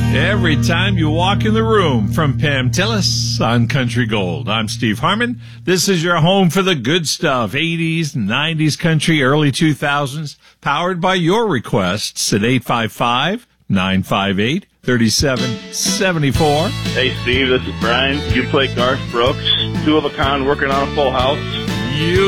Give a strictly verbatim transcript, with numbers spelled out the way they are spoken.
Every time you walk in the room from Pam Tillis on Country Gold. I'm Steve Harmon. This is your home for the good stuff, eighties, nineties country, early two thousands, powered by your requests at eight five five, nine five eight, three seven seven four. Hey, Steve, this is Brian. You play Garth Brooks, two of a kind, working on a full house. You